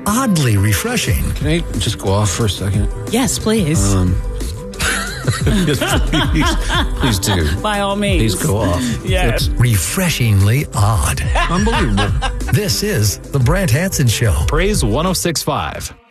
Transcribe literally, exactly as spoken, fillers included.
oddly refreshing. Can I just go off for a second? Yes, please. Um, yes, please, please do. By all means. Please go off. Yes. It's refreshingly odd. Unbelievable. This is The Brant Hanson Show. Praise one oh six point five.